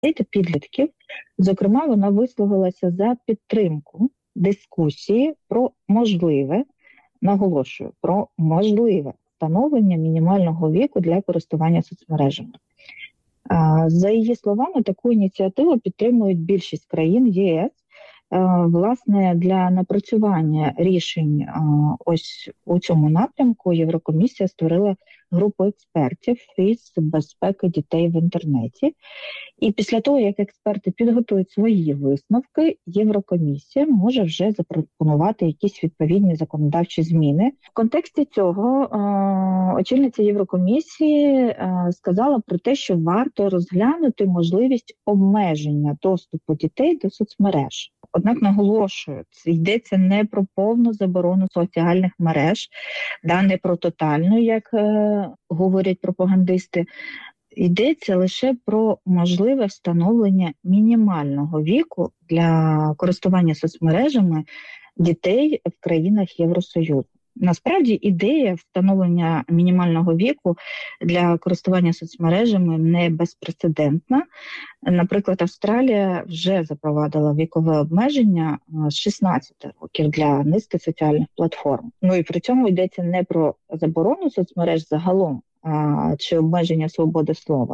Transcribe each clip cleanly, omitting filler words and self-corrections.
та підлітків. Зокрема, вона висловилася за підтримку дискусії про можливе, наголошую, про можливе встановлення мінімального віку для користування соцмережами. За її словами, таку ініціативу підтримують більшість країн ЄС. Власне, для напрацювання рішень ось у цьому напрямку Єврокомісія створила групу експертів із безпеки дітей в інтернеті. І після того, як експерти підготують свої висновки, Єврокомісія може вже запропонувати якісь відповідні законодавчі зміни. В контексті цього очільниця Єврокомісії сказала про те, що варто розглянути можливість обмеження доступу дітей до соцмереж. Однак наголошую, йдеться не про повну заборону соціальних мереж, не про тотальну, як говорять пропагандисти. Йдеться лише про можливе встановлення мінімального віку для користування соцмережами дітей в країнах Євросоюзу. Насправді ідея встановлення мінімального віку для користування соцмережами не безпрецедентна. Наприклад, Австралія вже запровадила вікове обмеження з 16 років для низки соціальних платформ. І при цьому йдеться не про заборону соцмереж загалом, чи обмеження свободи слова,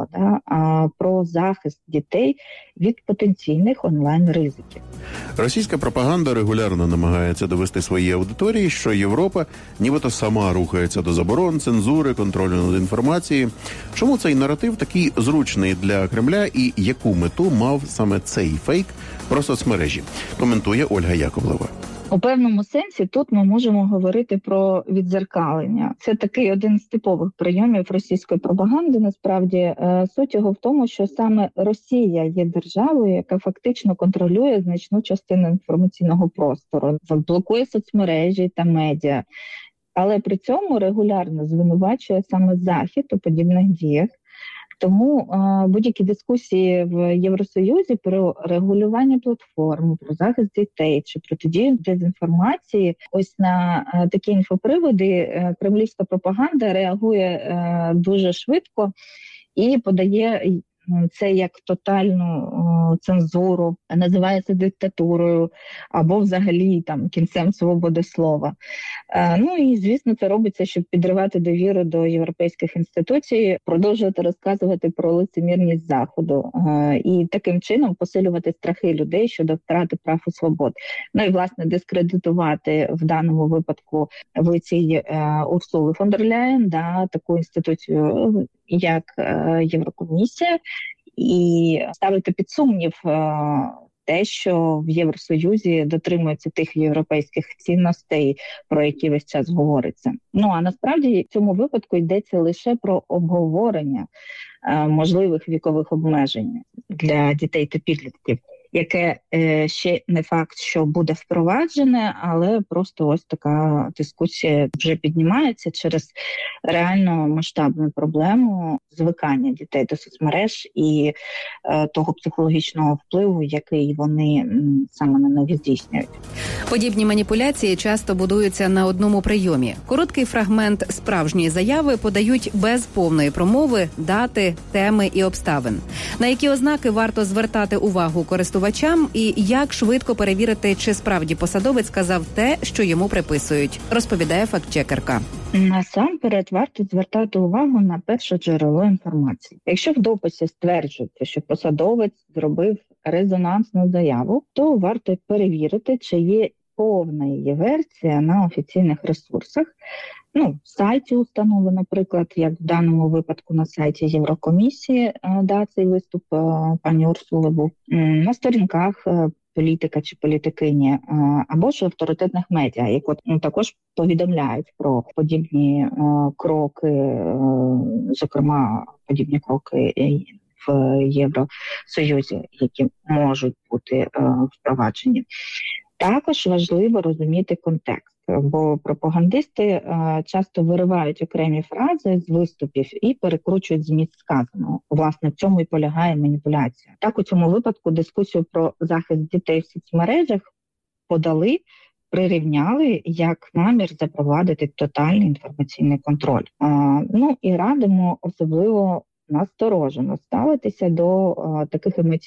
а про захист дітей від потенційних онлайн-ризиків. Російська пропаганда регулярно намагається довести своїй аудиторії, що Європа нібито сама рухається до заборон, цензури, контролю над інформацією. Чому цей наратив такий зручний для Кремля і яку мету мав саме цей фейк про соцмережі? Коментує Ольга Яковлева. У певному сенсі тут ми можемо говорити про віддзеркалення. Це такий один з типових прийомів російської пропаганди. Насправді, суть його в тому, що саме Росія є державою, яка фактично контролює значну частину інформаційного простору, блокує соцмережі та медіа, але при цьому регулярно звинувачує саме Захід у подібних діях. Тому будь-які дискусії в Євросоюзі про регулювання платформ, про захист дітей чи протидію дезінформації, ось на такі інфоприводи кремлівська пропаганда реагує дуже швидко і подає це як тотальну цензуру, називається диктатурою або взагалі кінцем свободи слова. І, звісно, це робиться, щоб підривати довіру до європейських інституцій, продовжувати розказувати про лицемірність Заходу і таким чином посилювати страхи людей щодо втрати прав і свобод. І, власне, дискредитувати в даному випадку в лиці Урсули фон дер Ляєн, таку інституцію, як Єврокомісія, і ставити під сумнів те, що в Євросоюзі дотримуються тих європейських цінностей, про які весь час говориться. А насправді в цьому випадку йдеться лише про обговорення можливих вікових обмежень для дітей та підлітків, яке ще не факт, що буде впроваджене, але просто ось така дискусія вже піднімається через реально масштабну проблему звикання дітей до соцмереж і того психологічного впливу, який вони саме на них здійснюють. Подібні маніпуляції часто будуються на одному прийомі. Короткий фрагмент справжньої заяви подають без повної промови, дати, теми і обставин. На які ознаки варто звертати увагу користувачам і як швидко перевірити, чи справді посадовець сказав те, що йому приписують, розповідає фактчекерка. Насамперед варто звертати увагу на перше джерело інформації. Якщо в дописі стверджується, що посадовець зробив резонансну заяву, то варто перевірити, чи є повна її версія на офіційних ресурсах. В сайті установи, наприклад, як в даному випадку на сайті Єврокомісії, цей виступ пані Урсули був, на сторінках політика чи політикині, або ж авторитетних медіа, які також повідомляють про подібні кроки, зокрема, подібні кроки в Євросоюзі, які можуть бути впроваджені. Також важливо розуміти контекст, бо пропагандисти часто виривають окремі фрази з виступів і перекручують зміст сказаного. Власне, в цьому і полягає маніпуляція. Так, у цьому випадку дискусію про захист дітей в соцмережах прирівняли як намір запровадити тотальний інформаційний контроль. І радимо особливо насторожено ставитися до таких емоційних